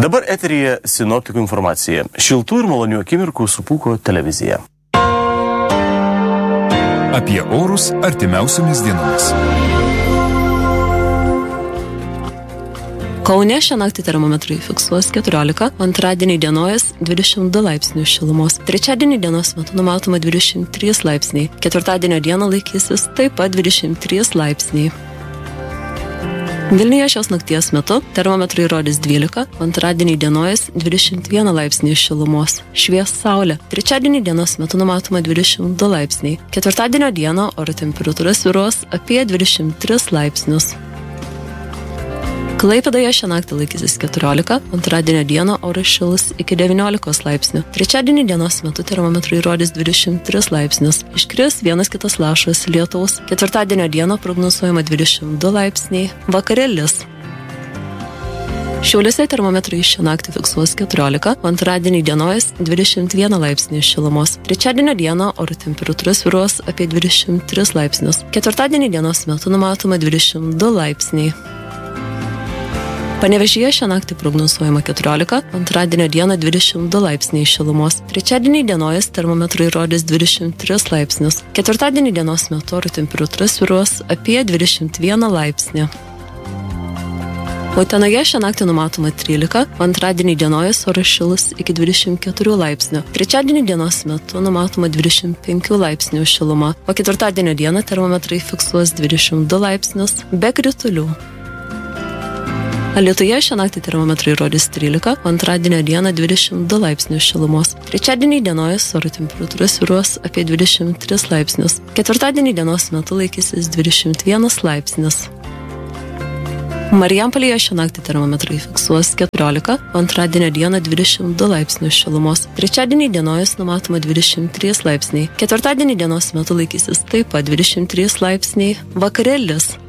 Dabar eteryje sinoptikų informacija. Šiltų ir malonių akimirkų su Pūko televizija. Apie orus artimiausiomis dienomis. Kaune šią naktį termometrai fiksuos 14, antradienį dienojas 22 laipsnių šilumos. Trečiadienį dienos metu numatoma 23 laipsniai. Ketvirtadienio dieną laikysis taip pat 23 laipsniai. Vilniuje šios nakties metu termometrai rodys 12, antradienį dienojas 21 laipsnių šilumos. Švies saulė. Trečiadienį dienos metu numatoma 22 laipsniai. Ketvirtadienio dieną oro temperatūra svyruos apie 23 laipsnius. Klaipėdoje šią naktį laikysis 14, antradienio dieną oras šils iki 19 laipsnių. Trečiadienį dienos metu termometrai rodys 23 laipsnius. Iškris vienas kitas lašas lietaus. Ketvirtadienio dieną prognozuojama 22 laipsniai. Vakare lis. Šiauliuose termometrai šią naktį fiksuos 14, antradienį dienojas 21 laipsnių šilumos. Trečiadienio dieną oro temperatūra svyruos apie 23 laipsnius. Ketvirtadienį dienos metu numatoma 22 laipsniai. Panevėžyje šią naktį prognozuojama 14, antradienio dieną 22 laipsniai šilumos. Trečiadienį dienojas termometrai rodys 23 laipsnius. Ketvirtadienį dienos metu oro temperatūra svyruos apie 21 laipsnį. Utenoje šią naktį numatoma 13, antradienį dienojas oras šils iki 24 laipsnių. Trečiadienį dienos metu numatoma 25 laipsnių šiluma, o ketvirtadienio dieną termometrai fiksuos 22 laipsnius be kritulių. Alytuje šią naktį termometrai rodys 13, antradienio dieną 22 laipsnių šilumos. Trečiadienį dienojas oro temperatūra svyruos apie 23 laipsnius. Ketvirtadienį dienos metu laikysis 21 laipsnis. Marijampolėje šią naktį termometrai fiksuos 14, antradienio dieną 22 laipsnių šilumos. Trečiadienį dienojas numatoma 23 laipsniai. Ketvirtadienį dienos metu laikysis taip pat 23 laipsniai. Vakare lis.